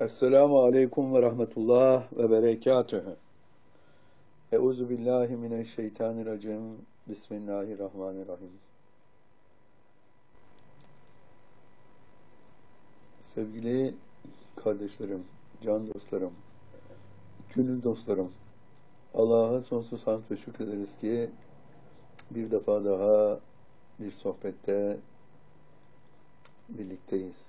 Esselamu aleyküm ve rahmetullah ve berekatühü. Euzu billahi mineşşeytanirracim. Bismillahirrahmanirrahim. Sevgili kardeşlerim, can dostlarım, gönül dostlarım, Allah'a sonsuz hamd ve şükrederiz ki bir defa daha bir sohbette birlikteyiz.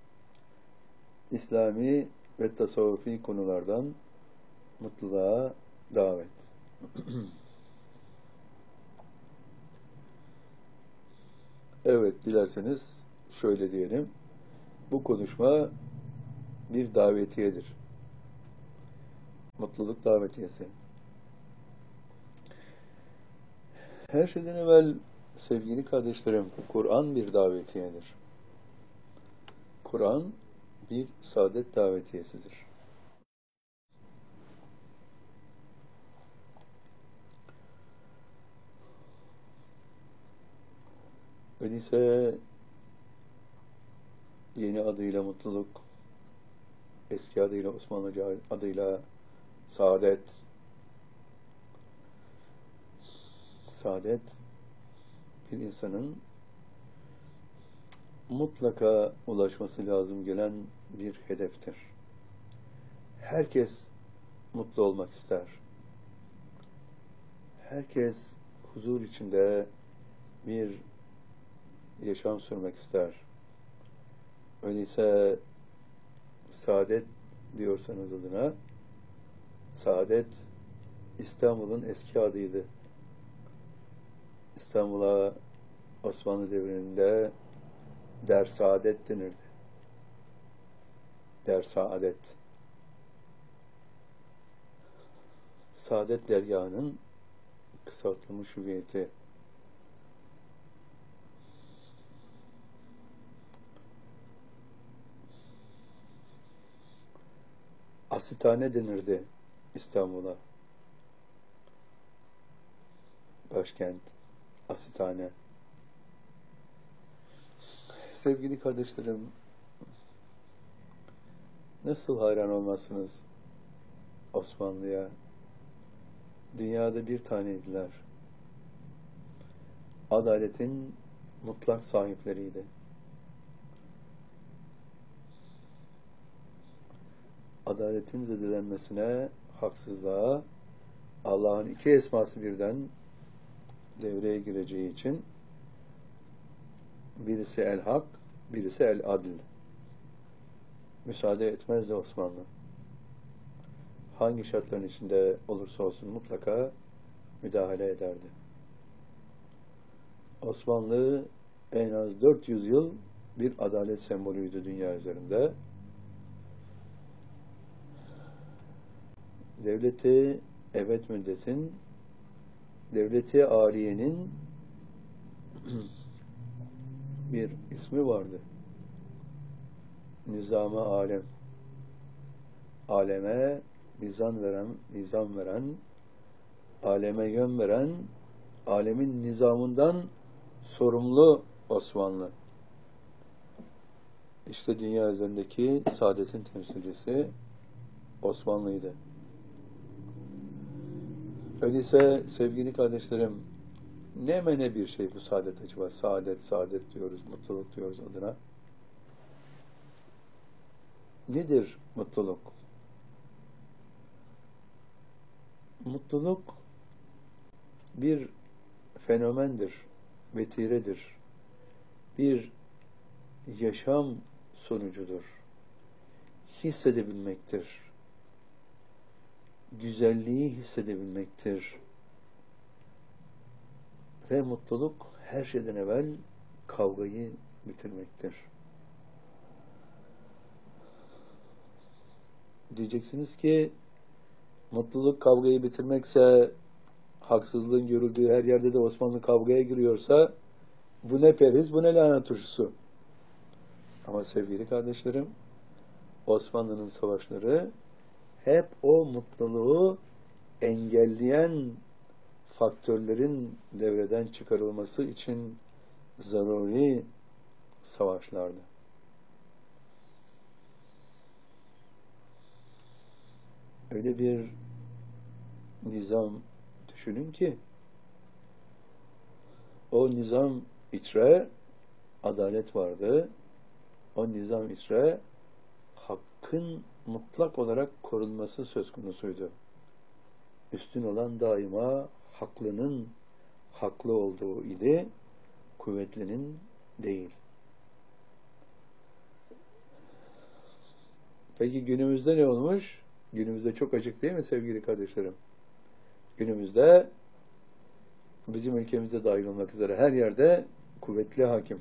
İslami ve tasavvufi konulardan mutluluğa davet. Evet, dilerseniz şöyle diyelim. Bu konuşma bir davetiyedir. Mutluluk davetiyesi. Her şeyden evvel sevgili kardeşlerim, Kur'an bir davetiyedir. Kur'an bir saadet davetiyesidir. Öyleyse yeni adıyla mutluluk, eski adıyla Osmanlıca adıyla saadet. Saadet bir insanın mutlaka ulaşması lazım gelen bir hedeftir. Herkes mutlu olmak ister. Herkes huzur içinde bir yaşam sürmek ister. Öyleyse saadet diyorsanız adına, saadet İstanbul'un eski adıydı. İstanbul'a Osmanlı devrinde Der-Saadet denirdi. Der-Saadet. Saadet dergahının kısaltılmış hüviyeti. Asitane denirdi İstanbul'a. Başkent, Asitane. Sevgili kardeşlerim, nasıl hayran olmazsınız Osmanlı'ya? Dünyada bir taneydiler. Adaletin mutlak sahipleriydi. Adaletin zedelenmesine, haksızlığa, Allah'ın iki esması birden devreye gireceği için birisi el-hak, birisi el-adl. Müsaade etmezdi Osmanlı. Hangi şartların içinde olursa olsun mutlaka müdahale ederdi. Osmanlı en az 400 yıl bir adalet sembolüydü dünya üzerinde. Devleti ebed müddetin, devleti aliyenin bir ismi vardı. Nizam-ı alem. Aleme nizam veren, aleme yön veren, alemin nizamından sorumlu Osmanlı. İşte dünya üzerindeki saadetin temsilcisi Osmanlı'ydı. Öyleyse sevgili kardeşlerim, ne bir şey bu saadet acaba? Saadet diyoruz, mutluluk diyoruz adına. Nedir mutluluk? Mutluluk bir fenomendir, vetiredir. Bir yaşam sonucudur. Hissedebilmektir. Güzelliği hissedebilmektir. Ve mutluluk her şeyden evvel kavgayı bitirmektir. Diyeceksiniz ki mutluluk kavgayı bitirmekse, haksızlığın görüldüğü her yerde de Osmanlı kavgaya giriyorsa bu ne periz, bu ne lanet turşusu. Ama sevgili kardeşlerim, Osmanlı'nın savaşları hep o mutluluğu engelleyen faktörlerin devreden çıkarılması için zaruri savaşlardı. öyle bir nizam düşünün ki o nizam içre adalet vardı. O nizam içre hakkın mutlak olarak korunması söz konusuydu. Üstün olan daima haklının haklı olduğu idi, kuvvetlinin değil. Peki günümüzde ne olmuş? Günümüzde çok açık değil mi sevgili kardeşlerim? Günümüzde bizim ülkemizde dahil olmak üzere her yerde kuvvetli hakim.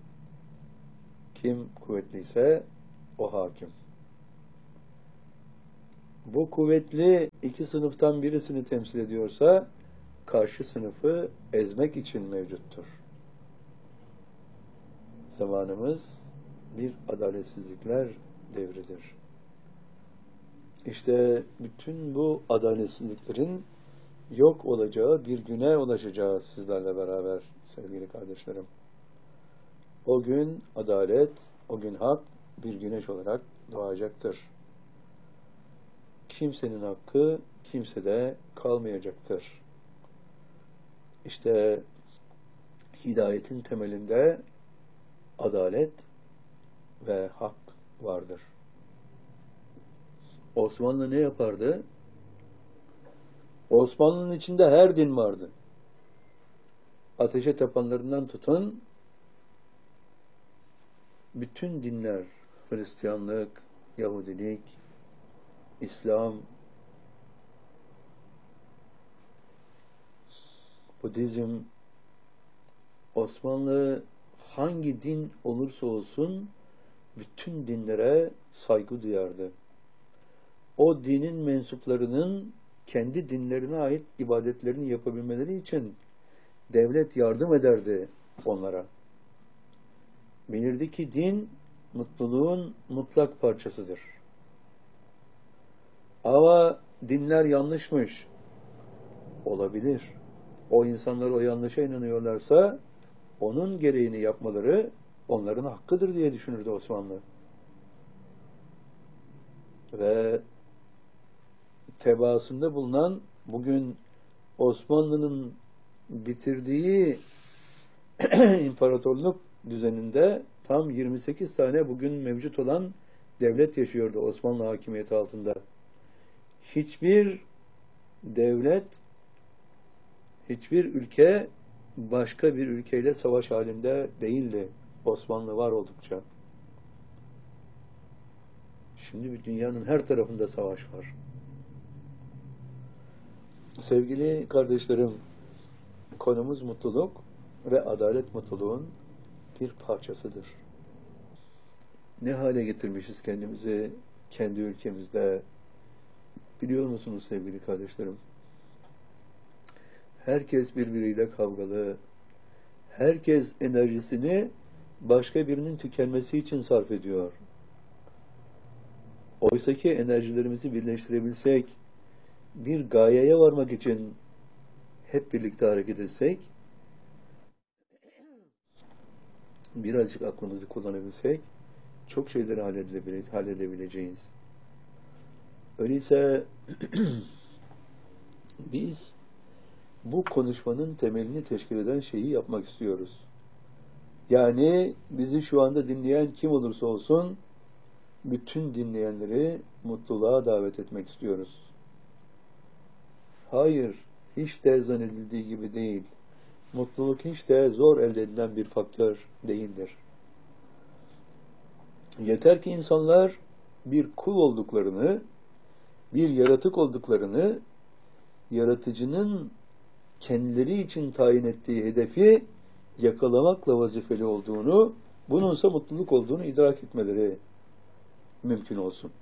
Kim kuvvetliyse o hakim. Bu kuvvetli iki sınıftan birisini temsil ediyorsa karşı sınıfı ezmek için mevcuttur. Zamanımız bir adaletsizlikler devridir. İşte bütün bu adaletsizliklerin yok olacağı bir güne ulaşacağız sizlerle beraber sevgili kardeşlerim. O gün adalet, o gün hak bir güneş olarak doğacaktır. Kimsenin hakkı kimsede kalmayacaktır. İşte hidayetin temelinde adalet ve hak vardır. Osmanlı ne yapardı? Osmanlı'nın içinde her din vardı. Ateşe tapanlarından tutun, bütün dinler, Hristiyanlık, Yahudilik, İslam, Budizm, Osmanlı hangi din olursa olsun bütün dinlere saygı duyardı. O dinin mensuplarının kendi dinlerine ait ibadetlerini yapabilmeleri için devlet yardım ederdi onlara. Bilirdi ki din mutluluğun mutlak parçasıdır. Ama dinler yanlışmış. Olabilir. O insanlar o yanlışa inanıyorlarsa onun gereğini yapmaları onların hakkıdır diye düşünürdü Osmanlı. Ve tebaasında bulunan bugün Osmanlı'nın bitirdiği imparatorluk düzeninde tam 28 tane bugün mevcut olan devlet yaşıyordu Osmanlı hakimiyeti altında. Hiçbir devlet, hiçbir ülke başka bir ülkeyle savaş halinde değildi Osmanlı var oldukça. Şimdi bir dünyanın her tarafında savaş var. Sevgili kardeşlerim, konumuz mutluluk ve adalet mutluluğun bir parçasıdır. Ne hale getirmişiz kendimizi kendi ülkemizde? Biliyor musunuz sevgili kardeşlerim? Herkes birbiriyle kavgalı. Herkes enerjisini başka birinin tükenmesi için sarf ediyor. Oysaki enerjilerimizi birleştirebilsek, bir gayeye varmak için hep birlikte hareket etsek, birazcık aklımızı kullanabilsek, çok şeyleri halledebileceğiz. Öyleyse biz bu konuşmanın temelini teşkil eden şeyi yapmak istiyoruz. Yani bizi şu anda dinleyen kim olursa olsun, bütün dinleyenleri mutluluğa davet etmek istiyoruz. Hayır, hiç de zannedildiği gibi değil. Mutluluk hiç de zor elde edilen bir faktör değildir. Yeter ki insanlar bir kul olduklarını, bir yaratık olduklarını, yaratıcının kendileri için tayin ettiği hedefi yakalamakla vazifeli olduğunu, bununsa mutluluk olduğunu idrak etmeleri mümkün olsun.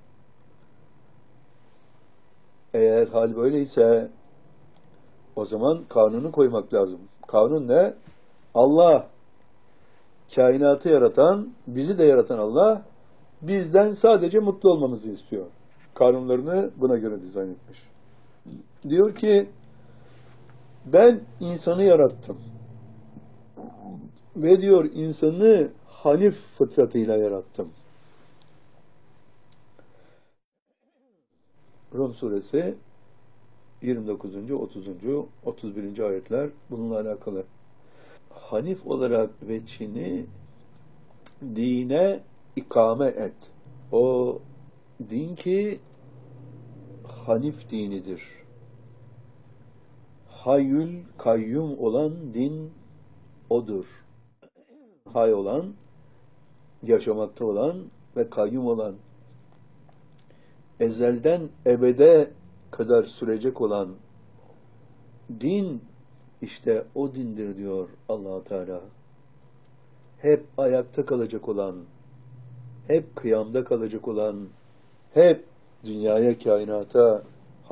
Eğer hal böyleyse o zaman kanunu koymak lazım. Kanun ne? Allah, kainatı yaratan, bizi de yaratan Allah bizden sadece mutlu olmamızı istiyor. Kanunlarını buna göre dizayn etmiş. Diyor ki ben insanı yarattım. Ve diyor insanı hanif fıtratıyla yarattım. Rum suresi 29. 30. 31. ayetler bununla alakalı. Hanif olarak veçhini dine ikame et. O din ki Hanif dinidir. Hayyül kayyum olan din odur. Hay olan, yaşamakta olan ve kayyum olan, ezelden ebede kadar sürecek olan din işte o dindir diyor Allah Teala. Hep ayakta kalacak olan, hep kıyamda kalacak olan, hep dünyaya, kainata